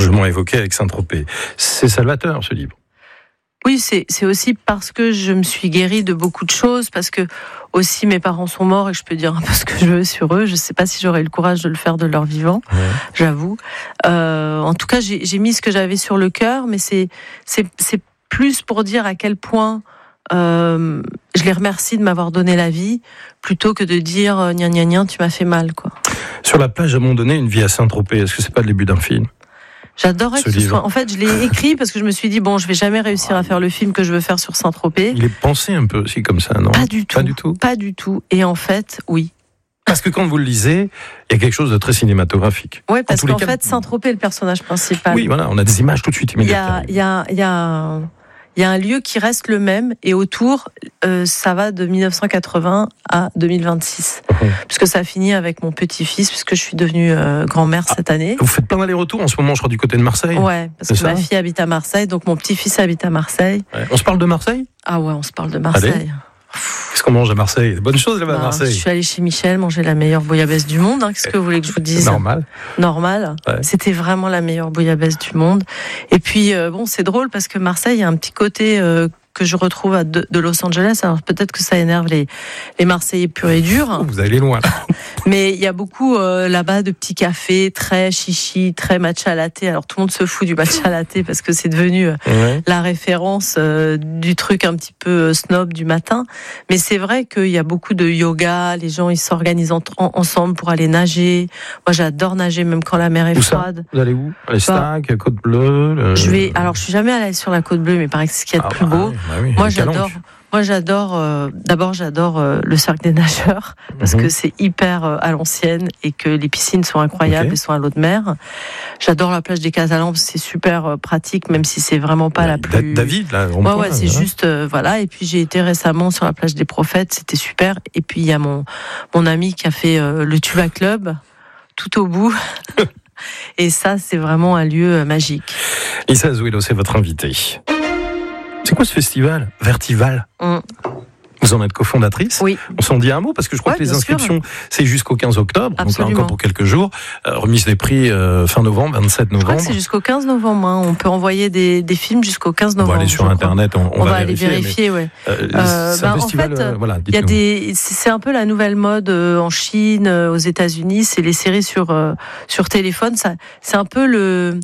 largement évoqué avec Saint-Tropez. C'est salvateur, ce livre. Oui, c'est aussi parce que je me suis guérie de beaucoup de choses, parce que aussi mes parents sont morts et je peux dire un peu ce que je veux sur eux. Je ne sais pas si j'aurais eu le courage de le faire de leur vivant, j'avoue. En tout cas, j'ai mis ce que j'avais sur le cœur, mais c'est plus pour dire à quel point je les remercie de m'avoir donné la vie, plutôt que de dire gna gna gna, tu m'as fait mal, quoi. Sur la plage, à un moment donné, une vie à Saint-Tropez, est-ce que c'est pas le début d'un film ? J'adorais que ce soit. En fait, je l'ai écrit parce que je me suis dit, bon, je vais jamais réussir à faire le film que je veux faire sur Saint-Tropez. Il est pensé un peu aussi comme ça, non ? Pas du tout. Pas du tout. Et en fait, oui. Parce que quand vous le lisez, il y a quelque chose de très cinématographique. Oui, parce qu'en fait, Saint-Tropez est le personnage principal. Oui, voilà, on a des images tout de suite immédiatement. Il y a un lieu qui reste le même et autour, ça va de 1980 à 2026. Puisque ça a fini avec mon petit-fils, puisque je suis devenue grand-mère cette année. Vous faites plein d'allers-retours en ce moment, je crois, du côté de Marseille. Ouais, parce que ma fille habite à Marseille, donc mon petit-fils habite à Marseille. Ouais. On se parle de Marseille ? Ah ouais, on se parle de Marseille. Allez. Qu'est-ce qu'on mange à Marseille ? Bonne chose là-bas à Marseille. Je suis allée chez Michel manger la meilleure bouillabaisse du monde. Qu'est-ce que vous voulez que je vous dise ? Normal. Ouais. C'était vraiment la meilleure bouillabaisse du monde. Et puis, c'est drôle parce que Marseille, il y a un petit côté que je retrouve de Los Angeles. Alors peut-être que ça énerve les Marseillais purs et durs. Vous allez loin là. Mais il y a beaucoup là-bas de petits cafés très chichi, très matcha latte. Alors tout le monde se fout du matcha latte parce que c'est devenu la référence du truc un petit peu snob du matin. Mais c'est vrai qu'il y a beaucoup de yoga. Les gens ils s'organisent ensemble pour aller nager. Moi j'adore nager même quand la mer est froide. Vous allez où ? Les Stacks, Côte Bleue. Alors je suis jamais allée sur la Côte Bleue, mais il paraît que c'est ce qu'il y a de plus beau. Oui, Moi j'adore. D'abord j'adore le cercle des nageurs parce que c'est hyper à l'ancienne et que les piscines sont incroyables et sont à l'eau de mer. J'adore la plage des Catalans, c'est super pratique même si c'est vraiment pas la plus. David là. Ouais, c'est juste voilà. Et puis j'ai été récemment sur la plage des Prophètes, c'était super. Et puis il y a mon ami qui a fait le Tuva Club tout au bout. Et ça c'est vraiment un lieu magique. Lisa Azuelo, c'est votre invitée. C'est quoi ce festival Vertival Vous en êtes cofondatrice. Oui. On s'en dit un mot parce que je crois que les inscriptions, c'est jusqu'au 15 octobre. Absolument. Donc là encore pour quelques jours. Remise des prix fin novembre, 27 novembre. Je crois que c'est jusqu'au 15 novembre. On peut envoyer des films jusqu'au 15 novembre. On va aller sur Internet, on va aller vérifier. Ouais. C'est un festival, en fait, c'est un peu la nouvelle mode en Chine, aux États-Unis. C'est les séries sur téléphone. Ça, c'est un peu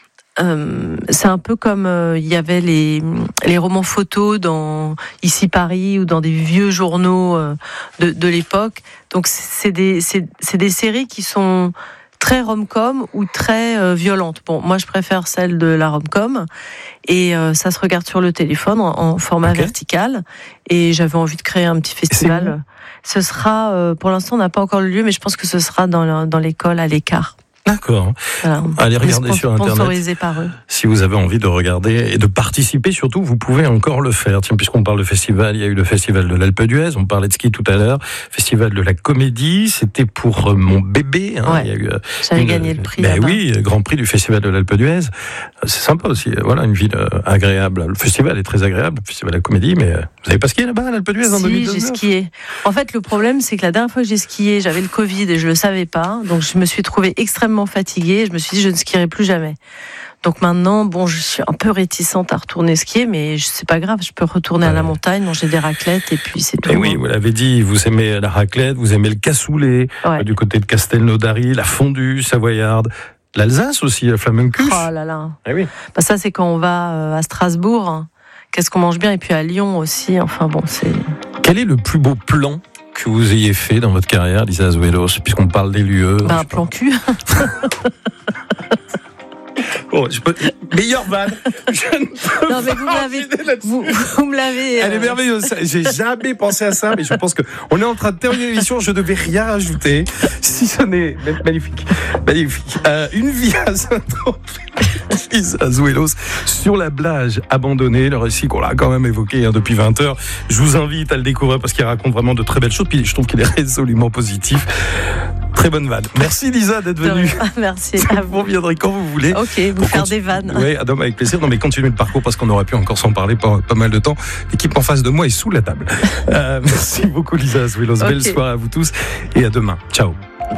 c'est un peu comme il y avait les romans photos dans Ici Paris ou dans des vieux journaux de l'époque. Donc c'est des séries qui sont très rom-com ou très violentes. Bon, moi je préfère celle de la rom-com et ça se regarde sur le téléphone en format vertical. Et j'avais envie de créer un petit festival. Ce sera, pour l'instant on n'a pas encore le lieu, mais je pense que ce sera dans l'école à l'écart. D'accord. Voilà. Allez regarder sur Internet. Sponsorisé par eux. Si vous avez envie de regarder et de participer, surtout, vous pouvez encore le faire. Tiens, puisqu'on parle de festival, il y a eu le festival de l'Alpe d'Huez, on parlait de ski tout à l'heure, festival de la comédie, c'était pour mon bébé. Ouais. Il y a eu j'avais gagné le prix. Oui, grand prix du festival de l'Alpe d'Huez. C'est sympa aussi. Voilà, une ville agréable. Le festival est très agréable, le festival de la comédie, mais vous n'avez pas skié là-bas à l'Alpe d'Huez en 2019 ? Si, j'ai skié. En fait, le problème, c'est que la dernière fois que j'ai skié, j'avais le Covid et je le savais pas, donc je me suis trouvée extrêmement fatiguée. Je me suis dit, je ne skierai plus jamais. Donc maintenant, je suis un peu réticente à retourner skier, mais c'est pas grave, je peux retourner à la montagne, manger des raclettes et puis c'est tout. Et oui, vous l'avez dit, vous aimez la raclette, vous aimez le cassoulet, du côté de Castelnaudary, la fondue savoyarde, l'Alsace aussi, la flamencuche. Oh là là. Et oui. Ça, c'est quand on va à Strasbourg. Qu'est-ce qu'on mange bien ? Et puis à Lyon aussi. Enfin bon, c'est. Quel est le plus beau plan que vous ayez fait dans votre carrière, Lisa Azuelo, puisqu'on parle des lieux? Un plan cul. Meilleure vanne. Non, mais vous me l'avez. Elle est merveilleuse. J'ai jamais pensé à ça, mais je pense que on est en train de terminer l'émission. Je ne devais rien rajouter. Si ce n'est magnifique. Une vie à Saint-Tropez. Lisa Azuelo sur la plage abandonnée, le récit qu'on a quand même évoqué depuis 20 heures. Je vous invite à le découvrir parce qu'il raconte vraiment de très belles choses. Puis je trouve qu'il est résolument positif. Très bonne vanne. Merci Lisa d'être venue. Merci. Vous reviendrez quand vous voulez. Ok, vous faire des vannes. Oui, Adam, avec plaisir. Non, mais continuez le parcours parce qu'on aurait pu encore s'en parler pas mal de temps. L'équipe en face de moi est sous la table. Merci beaucoup Lisa Azuelo. Belle soirée à vous tous et à demain. Ciao.